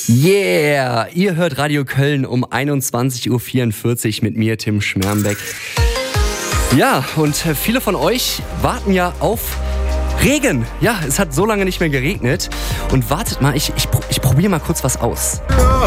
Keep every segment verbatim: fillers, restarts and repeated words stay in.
Yeah, ihr hört Radio Köln um einundzwanzig Uhr vierundvierzig mit mir, Tim Schmermbeck. Ja, und viele von euch warten ja auf Regen. Ja, es hat so lange nicht mehr geregnet. Und wartet mal, ich, ich, ich probiere mal kurz was aus.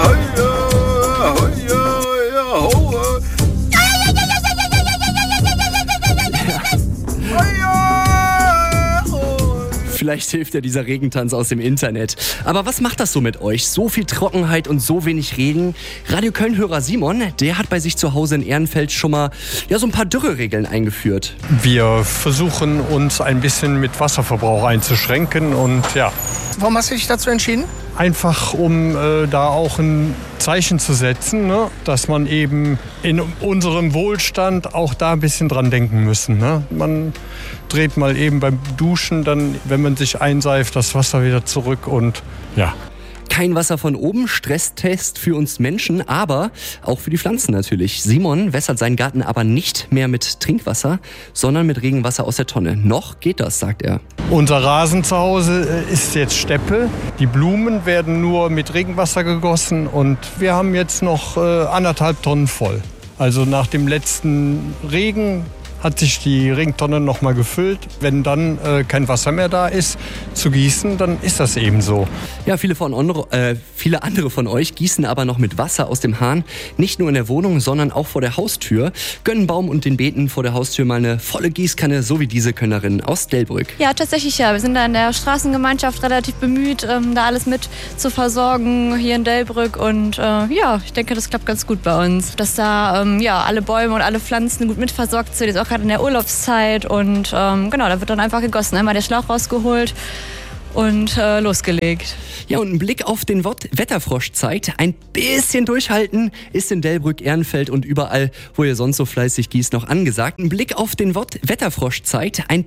Vielleicht hilft ja dieser Regentanz aus dem Internet. Aber was macht das so mit euch? So viel Trockenheit und so wenig Regen. Radio Köln-Hörer Simon, der hat bei sich zu Hause in Ehrenfeld schon mal ja, so ein paar Dürreregeln eingeführt. Wir versuchen uns ein bisschen mit Wasserverbrauch einzuschränken und ja. Warum hast du dich dazu entschieden? Einfach um äh, da auch ein Zeichen zu setzen, ne? Dass man eben in unserem Wohlstand auch da ein bisschen dran denken müssen. Ne? Man dreht mal eben beim Duschen, dann, wenn man sich einseift, das Wasser wieder zurück und ja. Kein Wasser von oben, Stresstest für uns Menschen, aber auch für die Pflanzen natürlich. Simon wässert seinen Garten aber nicht mehr mit Trinkwasser, sondern mit Regenwasser aus der Tonne. Noch geht das, sagt er. Unser Rasen zu Hause ist jetzt Steppe. Die Blumen werden nur mit Regenwasser gegossen und wir haben jetzt noch äh, anderthalb Tonnen voll. Also nach dem letzten Regen hat sich die Regentonne noch mal gefüllt. Wenn dann äh, kein Wasser mehr da ist, zu gießen, dann ist das eben so. Ja, viele, von, äh, viele andere von euch gießen aber noch mit Wasser aus dem Hahn. Nicht nur in der Wohnung, sondern auch vor der Haustür. Gönnen Baum und den Beeten vor der Haustür mal eine volle Gießkanne, so wie diese Könnerin aus Delbrück. Ja, tatsächlich ja. Wir sind da in der Straßengemeinschaft relativ bemüht, ähm, da alles mit zu versorgen hier in Delbrück. Und äh, ja, ich denke, das klappt ganz gut bei uns. Dass da ähm, ja, alle Bäume und alle Pflanzen gut mitversorgt sind. Jetzt auch in der Urlaubszeit und ähm, genau, da wird dann einfach gegossen. Einmal der Schlauch rausgeholt und äh, losgelegt. Ja, und ein Blick auf den Wort- Wetterfrosch zeigt, ein bisschen durchhalten ist in Delbrück, Ehrenfeld und überall, wo ihr sonst so fleißig gießt, noch angesagt. Ein Blick auf den Wort- Wetterfrosch zeigt, ein